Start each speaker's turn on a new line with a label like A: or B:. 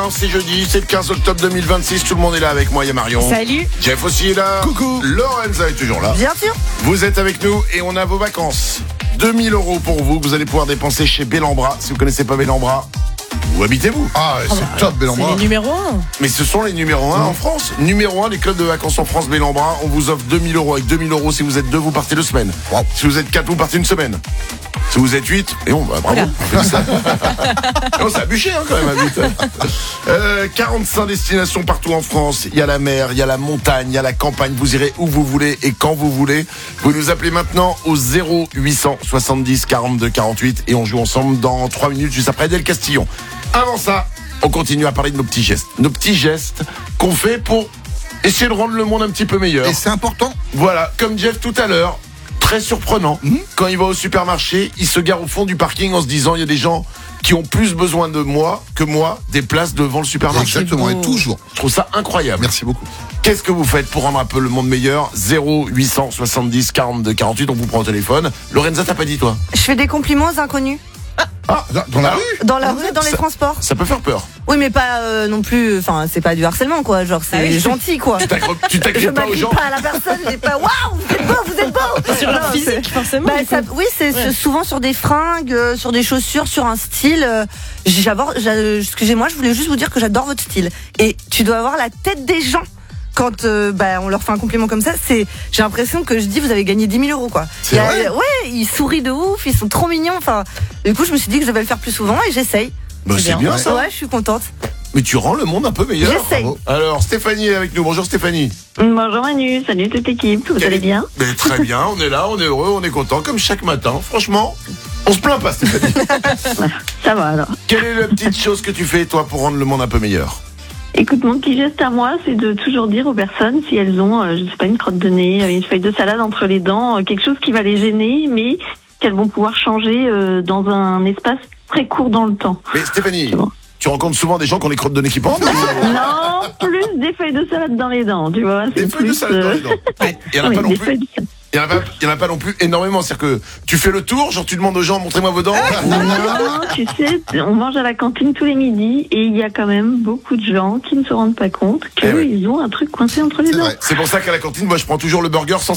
A: C'est jeudi, c'est le 15 octobre 2026, tout le monde est là avec moi, il y a Marion.
B: Salut.
A: Jeff aussi est là.
C: Coucou.
A: Lorenza est toujours là.
B: Bien sûr.
A: Vous êtes avec nous et on a vos vacances. 2000 € pour vous, que vous allez pouvoir dépenser chez Bellambra. Si vous connaissez pas Bellambra, où habitez-vous?
C: Ah, c'est top,
B: C'est
C: Bellambra.
B: les numéros 1.
A: Mais ce sont les numéros 1 en France. Numéro 1 des clubs de vacances en France, Bellambra. On vous offre 2000 €. Avec 2000 € si vous êtes 2, vous partez 2 semaines.
C: Wow.
A: Si vous êtes 4, vous partez 1 semaine. Si vous êtes 8, et on, bravo. On s'est bûché quand même à 8. 45 destinations partout en France. Il y a la mer, il y a la montagne, il y a la campagne. Vous irez où vous voulez et quand vous voulez. Vous nous appelez maintenant au 0800 70 42 48 et on joue ensemble dans 3 minutes juste après Del Castillon. Avant ça, on continue à parler de nos petits gestes. Nos petits gestes qu'on fait pour essayer de rendre le monde un petit peu meilleur.
C: Et c'est important.
A: Voilà, comme Jeff tout à l'heure, très surprenant. Quand il va au supermarché, il se gare au fond du parking en se disant, il y a des gens qui ont plus besoin de moi que moi des places devant le supermarché.
C: Exactement, et toujours.
A: Je trouve ça incroyable.
C: Merci beaucoup.
A: Qu'est-ce que vous faites pour rendre un peu le monde meilleur? 0800 70 42 48, on vous prend au téléphone. Lorenza, t'as pas dit toi?
D: Je fais des compliments aux inconnus.
C: Ah, dans la rue.
D: Dans la rue, dans les
A: Ça-
D: transports.
A: Ça peut faire peur.
D: Oui, mais pas non plus. Enfin, c'est pas du harcèlement, quoi. Genre, c'est
B: Ah oui.
D: gentil, quoi.
A: Tu
D: Je
A: t'accroches pas aux
D: m'appelle
A: gens.
D: pas à la personne. J'ai pas. Waouh, vous êtes beau, vous êtes beau.
B: Sur leur
D: Non,
B: physique,
D: c'est-
B: forcément.
D: Bah,
B: du
D: ça-
B: coup.
D: oui, c'est
B: Ouais.
D: souvent sur des fringues, sur des chaussures, sur un style. Excusez-moi, je voulais juste vous dire que j'adore votre style. Et tu dois avoir la tête des gens. Quand on leur fait un compliment comme ça, j'ai l'impression que je dis vous avez gagné 10 000 €, quoi.
C: C'est vrai
D: Ouais, ils sourient de ouf, ils sont trop mignons. Enfin, du coup, je me suis dit que je vais le faire plus souvent et j'essaye.
A: Bah, c'est bien ça.
D: Ouais, je suis contente.
A: Mais tu rends le monde un peu meilleur.
D: J'essaye.
C: Bravo.
A: Alors, Stéphanie est avec nous. Bonjour Stéphanie.
E: Bonjour Manu, salut toute l'équipe, vous allez bien?
A: Mais très bien, on est là, on est heureux, on est content, comme chaque matin. Franchement, on se plaint pas Stéphanie.
E: Ça va alors.
A: Quelle est la petite chose que tu fais, toi, pour rendre le monde un peu meilleur?
E: Écoute, mon petit geste à moi, c'est de toujours dire aux personnes si elles ont, je sais pas, une crotte de nez, une feuille de salade entre les dents, quelque chose qui va les gêner, mais qu'elles vont pouvoir changer dans un espace très court dans le temps.
A: Mais Stéphanie,
E: C'est bon.
A: tu rencontres souvent des gens qui ont les crottes de nez qui pendent?
E: Non, plus des feuilles de salade dans les dents, tu vois.
A: Des
E: c'est
A: feuilles de
E: plus,
A: salade dans les dents. Il y en a
E: oui,
A: pas non
E: des
A: plus.
E: feuilles de salade.
A: Il y en a pas non plus énormément. C'est-à-dire que tu fais le tour, genre tu demandes aux gens, montrez-moi vos dents.
E: Non, tu sais, on mange à la cantine tous les midis et il y a quand même beaucoup de gens qui ne se rendent pas compte
A: Eh ouais.
E: qu'ils ont un truc coincé entre les
C: C'est
E: dents.
C: vrai.
A: C'est pour ça qu'à la cantine, moi, je prends toujours le burger sans